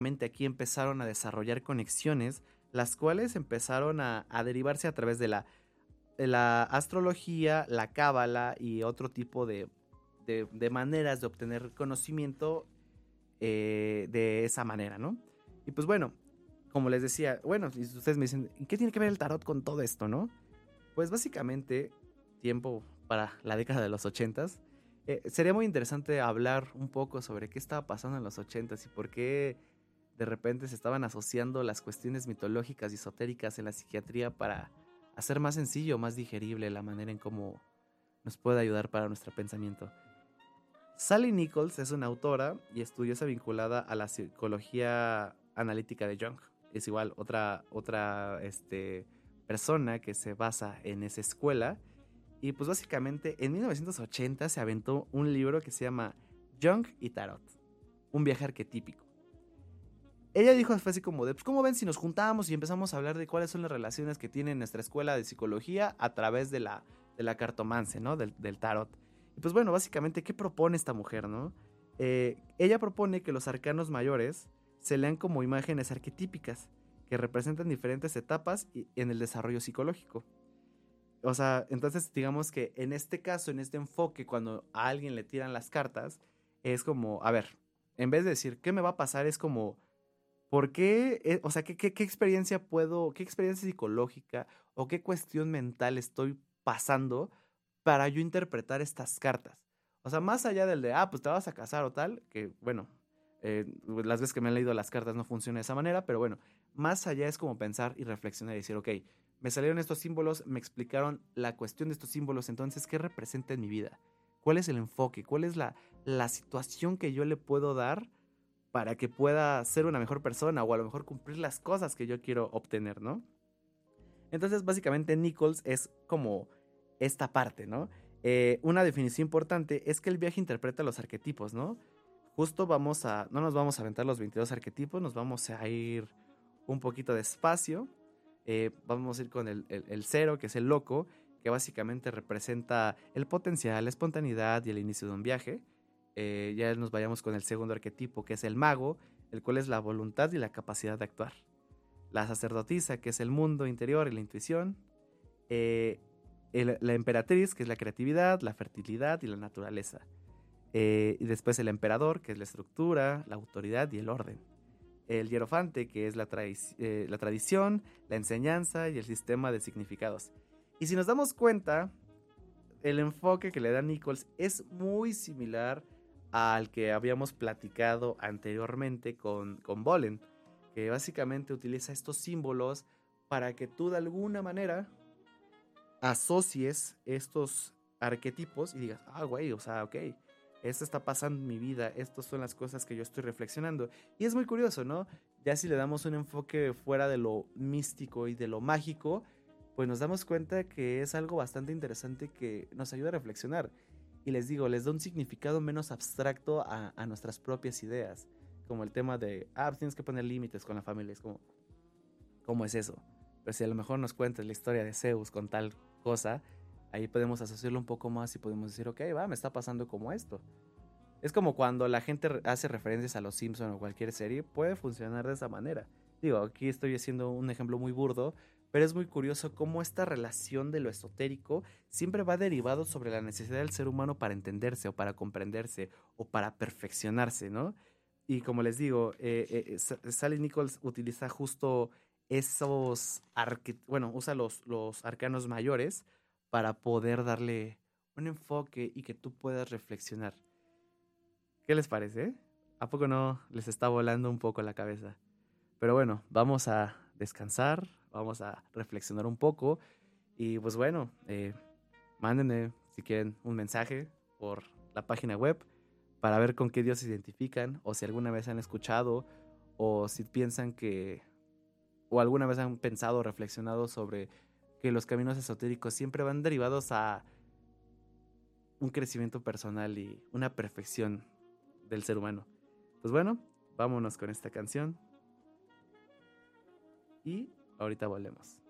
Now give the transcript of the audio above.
Aquí empezaron a desarrollar conexiones, las cuales empezaron a derivarse a través de la astrología, la cábala y otro tipo de maneras de obtener conocimiento de esa manera, ¿no? Y pues bueno, como les decía, bueno, y ustedes me dicen, ¿qué tiene que ver el tarot con todo esto, no? Pues básicamente, tiempo para la década de los ochentas, sería muy interesante hablar un poco sobre qué estaba pasando en los ochentas y por qué de repente se estaban asociando las cuestiones mitológicas y esotéricas en la psiquiatría para hacer más sencillo, más digerible la manera en cómo nos puede ayudar para nuestro pensamiento. Sally Nichols es una autora y estudiosa vinculada a la psicología analítica de Jung. Es igual otra persona que se basa en esa escuela. Y pues básicamente en 1980 se aventó un libro que se llama Jung y Tarot, un viaje arquetípico. Ella dijo, fue así como de, pues ¿cómo ven si nos juntamos y empezamos a hablar de cuáles son las relaciones que tiene nuestra escuela de psicología a través de la cartomancia, ¿no? Del tarot. Y pues bueno, básicamente, ¿qué propone esta mujer, no? Ella propone que los arcanos mayores se lean como imágenes arquetípicas que representan diferentes etapas en el desarrollo psicológico. O sea, entonces digamos que en este caso, en este enfoque, cuando a alguien le tiran las cartas, es como, a ver, en vez de decir, ¿qué me va a pasar? Es como, ¿por qué? O sea, ¿qué experiencia qué experiencia psicológica o qué cuestión mental estoy pasando para yo interpretar estas cartas? O sea, más allá del de, pues te vas a casar o tal, que bueno, las veces que me han leído las cartas no funciona de esa manera, pero bueno, más allá es como pensar y reflexionar y decir, ok, me salieron estos símbolos, me explicaron la cuestión de estos símbolos, entonces, ¿qué representa en mi vida? ¿Cuál es el enfoque? ¿Cuál es la situación que yo le puedo dar para que pueda ser una mejor persona o a lo mejor cumplir las cosas que yo quiero obtener, ¿no? Entonces, básicamente, Nichols es como esta parte, ¿no? Una definición importante es que el viaje interpreta los arquetipos, ¿no? Justo no nos vamos a aventar los 22 arquetipos, nos vamos a ir un poquito despacio. Vamos a ir con el cero, que es el loco, que básicamente representa el potencial, la espontaneidad y el inicio de un viaje. Ya nos vayamos con el segundo arquetipo, que es el mago, el cual es la voluntad y la capacidad de actuar. La sacerdotisa, que es el mundo interior y la intuición. Eh, la emperatriz, que es la creatividad, la fertilidad y la naturaleza. Y después el emperador, que es la estructura, la autoridad y el orden. El hierofante, que es la tradición, la enseñanza y el sistema de significados. Y si nos damos cuenta, el enfoque que le da Nichols es muy similar al que habíamos platicado anteriormente con Bolen, que básicamente utiliza estos símbolos para que tú de alguna manera asocies estos arquetipos y digas, güey, o sea, ok, esto está pasando en mi vida, estas son las cosas que yo estoy reflexionando. Y es muy curioso, ¿no? Ya si le damos un enfoque fuera de lo místico y de lo mágico, pues nos damos cuenta que es algo bastante interesante que nos ayuda a reflexionar. Y les digo, les da un significado menos abstracto a nuestras propias ideas. Como el tema de, pues tienes que poner límites con la familia. Es como, ¿cómo es eso? Pero si a lo mejor nos cuentas la historia de Zeus con tal cosa, ahí podemos asociarlo un poco más y podemos decir, ok, me está pasando como esto. Es como cuando la gente hace referencias a los Simpson o cualquier serie, puede funcionar de esa manera. Digo, aquí estoy haciendo un ejemplo muy burdo, pero es muy curioso cómo esta relación de lo esotérico siempre va derivado sobre la necesidad del ser humano para entenderse o para comprenderse o para perfeccionarse, ¿no? Y como les digo, Sally Nichols utiliza justo usa los arcanos mayores para poder darle un enfoque y que tú puedas reflexionar. ¿Qué les parece? ¿A poco no les está volando un poco la cabeza? Pero bueno, vamos a descansar, vamos a reflexionar un poco y pues bueno, mándenme si quieren un mensaje por la página web para ver con qué dios se identifican o si alguna vez han escuchado o si piensan que o alguna vez han pensado o reflexionado sobre que los caminos esotéricos siempre van derivados a un crecimiento personal y una perfección del ser humano. Pues bueno, vámonos con esta canción y ahorita volvemos.